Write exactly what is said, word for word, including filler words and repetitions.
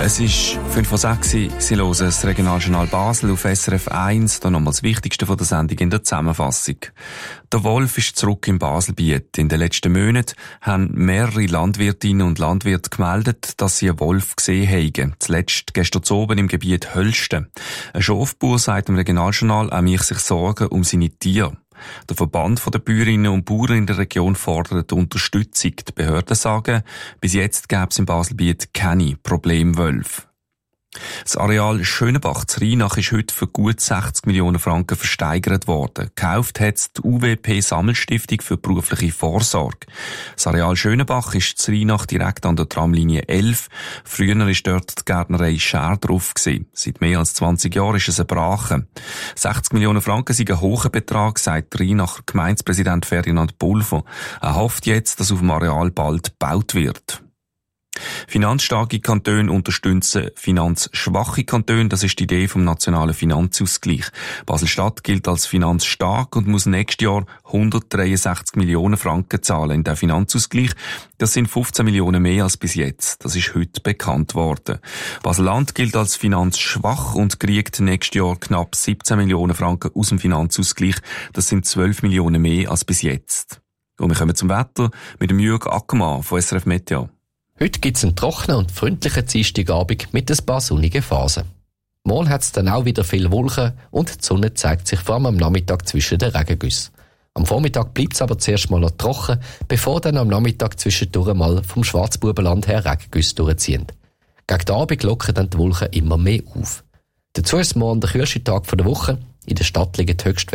Es ist fünf Uhr sechs, Sie hören das Regionaljournal Basel auf S R F eins, da nochmal das Wichtigste von der Sendung in der Zusammenfassung. Der Wolf ist zurück im Baselbiet. In den letzten Monaten haben mehrere Landwirtinnen und Landwirte gemeldet, dass sie einen Wolf gesehen haben. Zuletzt gestern oben im Gebiet Hölsten. Ein Schafbauer sagt im Regionaljournal, er mache sich Sorgen um seine Tiere. Der Verband der Bäuerinnen und Bauern in der Region fordert Unterstützung. Die Behörden sagen, bis jetzt gäbe es im Baselbiet keine Problemwölfe. Das Areal Schönebach zu Rheinach ist heute für gut sechzig Millionen Franken versteigert worden. Gekauft hat es die U W P Sammelstiftung für berufliche Vorsorge. Das Areal Schönebach ist zu Rheinach direkt an der Tramlinie elf. Früher war dort die Gärtnerei Schär drauf gewesen. Seit mehr als zwanzig Jahren ist es eine Brache. sechzig Millionen Franken sind ein hoher Betrag, sagt Rheinacher Gemeindepräsident Ferdinand Pulver. Er hofft jetzt, dass auf dem Areal bald gebaut wird. Finanzstarke Kantone unterstützen finanzschwache Kantone. Das ist die Idee vom nationalen Finanzausgleich. Basel-Stadt gilt als finanzstark und muss nächstes Jahr hundertdreiundsechzig Millionen Franken zahlen in den Finanzausgleich. Das sind fünfzehn Millionen mehr als bis jetzt. Das ist heute bekannt worden. Basel-Land gilt als finanzschwach und kriegt nächstes Jahr knapp siebzehn Millionen Franken aus dem Finanzausgleich. Das sind zwölf Millionen mehr als bis jetzt. Und wir kommen zum Wetter mit dem Jürg Ackermann von S R F Meteo. Heute gibt es einen trockenen und freundlichen Dienstagabend mit ein paar sonnigen Phasen. Morgen hat es dann auch wieder viele Wolken und die Sonne zeigt sich vor allem am Nachmittag zwischen den Regengüssen. Am Vormittag bleibt es aber zuerst mal noch trocken, bevor dann am Nachmittag zwischendurch mal vom Schwarzbubenland her Regengüsse durchziehen. Gegen den Abend lockern dann die Wolken immer mehr auf. Dazu ist morgen der kühlste Tag der Woche. In der Stadt liegen die Höchstwerte